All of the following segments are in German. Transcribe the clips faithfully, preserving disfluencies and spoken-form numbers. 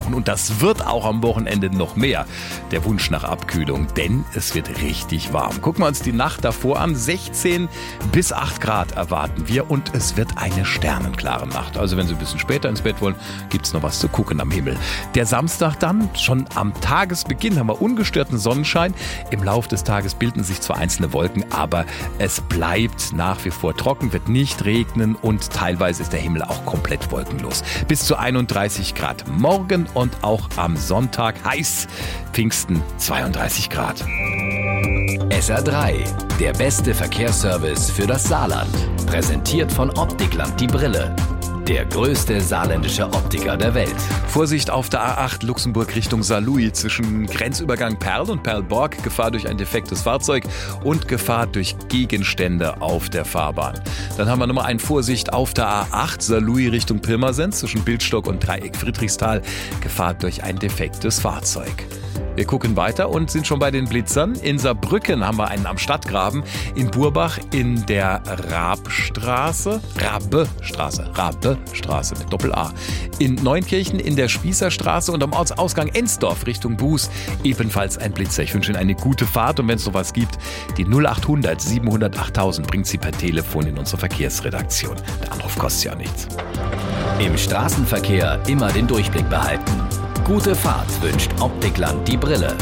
Wochen und das wird auch am Wochenende noch mehr. Der Wunsch nach Abkühlung, denn es wird richtig warm. Gucken wir uns die Nacht davor an. sechzehn bis acht Grad erwarten wir und es wird eine sternenklare Nacht. Also wenn Sie ein bisschen später ins Bett wollen, gibt es noch was zu gucken am Himmel. Der Samstag dann, schon am Tagesbeginn haben wir ungestörten Sonnenschein. Im Laufe des Tages bilden sich zwar einzelne Wolken, aber es bleibt nach wie vor trocken, wird nicht regnen und teilweise ist der Himmel auch komplett wolkenlos. Bis zu einunddreißig Grad morgen und auch am Sonntag heiß. Pfingsten zweiunddreißig Grad. S R drei, der beste Verkehrsservice für das Saarland. Präsentiert von Optikland die Brille. Der größte saarländische Optiker der Welt. Vorsicht auf der A acht Luxemburg Richtung Saarlouis zwischen Grenzübergang Perl und Perlborg. Gefahr durch ein defektes Fahrzeug und Gefahr durch Gegenstände auf der Fahrbahn. Dann haben wir nochmal ein Vorsicht auf der A acht Saarlouis Richtung Pirmasens zwischen Bildstock und Dreieck Friedrichsthal. Gefahr durch ein defektes Fahrzeug. Wir gucken weiter und sind schon bei den Blitzern. In Saarbrücken haben wir einen am Stadtgraben. In Burbach in der Rabstraße. Rabestraße. Rabestraße mit Doppel-A. In Neunkirchen in der Spießerstraße und am Ortsausgang Ensdorf Richtung Buß ebenfalls ein Blitzer. Ich wünsche Ihnen eine gute Fahrt und wenn es sowas gibt, die null achthundert siebenhundert achttausend bringt Sie per Telefon in unsere Verkehrsredaktion. Der Anruf kostet ja nichts. Im Straßenverkehr immer den Durchblick behalten. Gute Fahrt wünscht Optikland die Brille.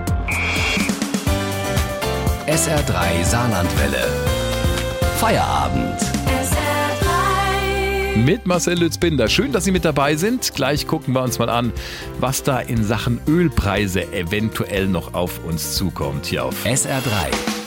S R drei Saarlandwelle. Feierabend. S R drei. Mit Marcel Lützbinder. Schön, dass Sie mit dabei sind. Gleich gucken wir uns mal an, was da in Sachen Ölpreise eventuell noch auf uns zukommt. Hier auf S R drei.